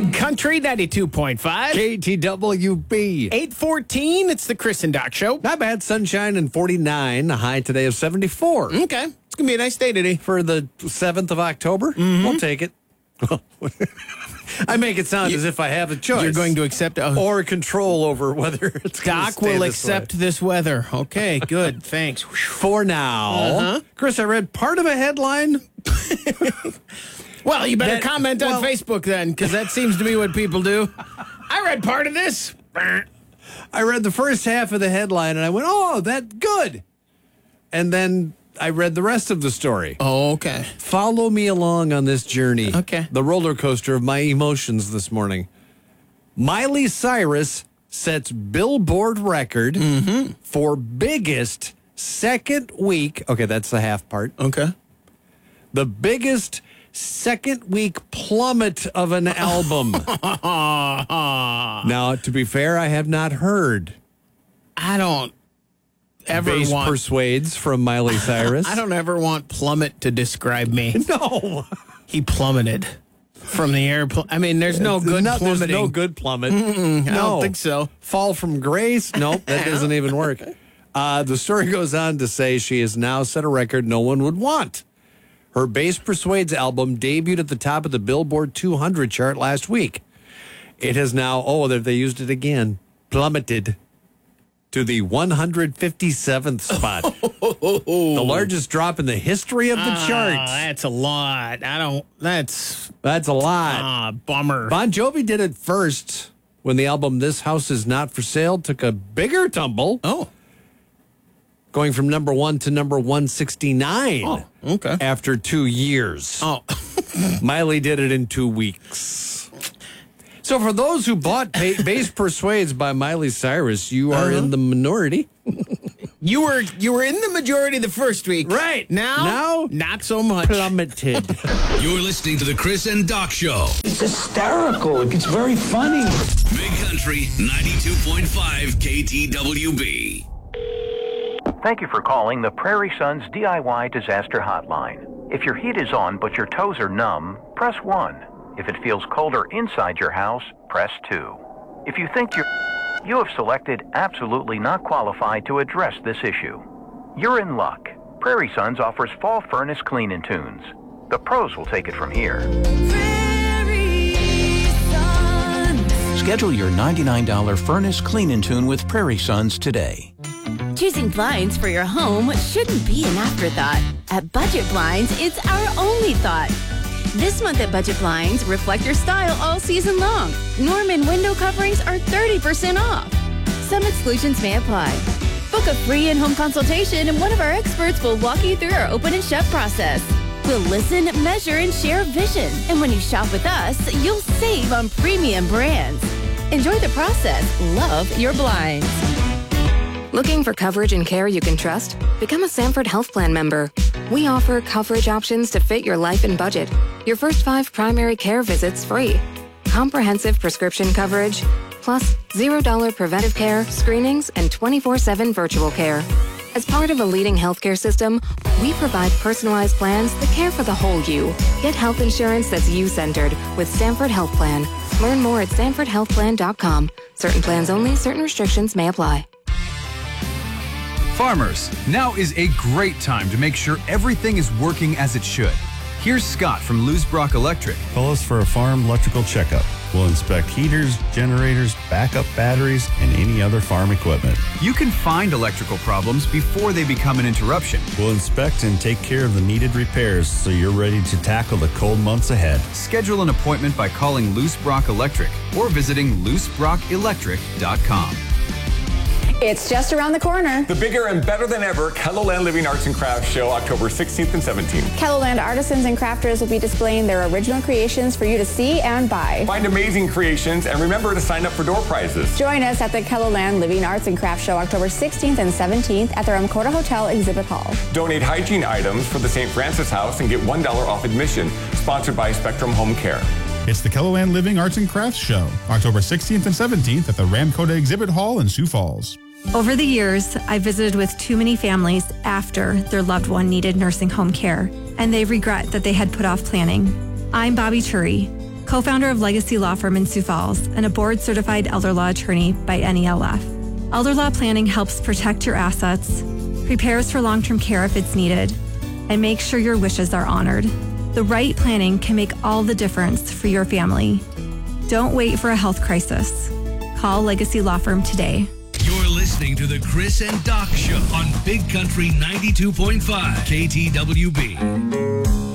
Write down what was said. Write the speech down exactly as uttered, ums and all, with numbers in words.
Big Country ninety-two point five. K T W B. eight fourteen, it's the Chris and Doc Show. Not bad. Sunshine and forty-nine. The high today of seventy-four. Okay. It's going to be a nice day today. For the seventh of October, mm-hmm. We'll take it. I make it sound you, as if I have a choice. You're going to accept a, or control over whether it's Doc stay will this accept way. this weather. Okay, good. Thanks. For now. Uh-huh. Chris, I read part of a headline. Well, you better that, comment well, on Facebook then, because that seems to be what people do. I read part of this. I read the first half of the headline, and I went, oh, that's good. And then I read the rest of the story. Oh, okay. Follow me along on this journey. Okay. The roller coaster of my emotions this morning. Miley Cyrus sets Billboard record mm-hmm. for biggest second week. Okay, that's the half part. Okay. The biggest second week plummet of an album. Now, to be fair, I have not heard. I don't ever Bass want Persuades from Miley Cyrus. I don't ever want plummet to describe me. No. He plummeted from the airplane. I mean, there's no good no, plummeting. There's no good plummet. Mm-mm, no. I don't think so. Fall from grace? Nope, that doesn't even work. Uh, the story goes on to say she has now set a record no one would want. Her Bass Persuades album debuted at the top of the Billboard two hundred chart last week. It has now, oh, they used it again, plummeted to the one hundred fifty-seventh spot. The largest drop in the history of the oh, charts. That's a lot. I don't, that's... That's a lot. Ah, bummer. Bon Jovi did it first when the album This House Is Not For Sale took a bigger tumble. Oh. Going from number one to number one sixty-nine. Oh, okay. After two years. Oh. Miley did it in two weeks. So for those who bought ba- Bass Persuades by Miley Cyrus, you are uh-huh. in the minority. You were you were in the majority the first week. Right. Now, now not so much. Plummeted. You're listening to the Chris and Doc Show. It's hysterical. It's very funny. Big Country ninety-two point five K T W B. Thank you for calling the Prairie Sons D I Y Disaster Hotline. If your heat is on but your toes are numb, press one. If it feels colder inside your house, press two. If you think you're... You have selected absolutely not qualified to address this issue. You're in luck. Prairie Sons offers fall furnace clean-in tunes. The pros will take it from here. Prairie Sons. Schedule your ninety-nine dollars furnace clean-in tune with Prairie Sons today. Choosing blinds for your home shouldn't be an afterthought. At Budget Blinds, it's our only thought. This month at Budget Blinds, reflect your style all season long. Norman window coverings are thirty percent off. Some exclusions may apply. Book a free in-home consultation and one of our experts will walk you through our open and shut process. We'll listen, measure, and share vision. And when you shop with us, you'll save on premium brands. Enjoy the process. Love your blinds. Looking for coverage and care you can trust? Become a Sanford Health Plan member. We offer coverage options to fit your life and budget. Your first five primary care visits free. Comprehensive prescription coverage, plus zero dollar preventive care, screenings, and twenty-four seven virtual care. As part of a leading healthcare system, we provide personalized plans that care for the whole you. Get health insurance that's you-centered with Sanford Health Plan. Learn more at sanford health plan dot com. Certain plans only, certain restrictions may apply. Farmers, now is a great time to make sure everything is working as it should. Here's Scott from Lewis Brock Electric. Call us for a farm electrical checkup. We'll inspect heaters, generators, backup batteries, and any other farm equipment. You can find electrical problems before they become an interruption. We'll inspect and take care of the needed repairs so you're ready to tackle the cold months ahead. Schedule an appointment by calling Lewis Brock Electric or visiting lewis brock electric dot com. It's just around the corner. The bigger and better than ever KELOLAND Living Arts and Crafts Show, October sixteenth and seventeenth. KELOLAND artisans and crafters will be displaying their original creations for you to see and buy. Find amazing creations and remember to sign up for door prizes. Join us at the KELOLAND Living Arts and Crafts Show, October sixteenth and seventeenth at the Ramkota Hotel Exhibit Hall. Donate hygiene items for the Saint Francis House and get one dollar off admission. Sponsored by Spectrum Home Care. It's the KELOLAND Living Arts and Crafts Show, October sixteenth and seventeenth at the Ramkota Exhibit Hall in Sioux Falls. Over the years, I visited with too many families after their loved one needed nursing home care, and they regret that they had put off planning. I'm Bobby Turi. co-founder of Legacy Law Firm in Sioux Falls, and a board-certified elder law attorney by N E L F. Elder law planning helps protect your assets, prepares for long-term care if it's needed, and makes sure your wishes are honored. The right planning can make all the difference for your family. Don't wait for a health crisis. Call Legacy Law Firm today. You're listening to the Chris and Doc Show on Big Country ninety-two point five K T W B.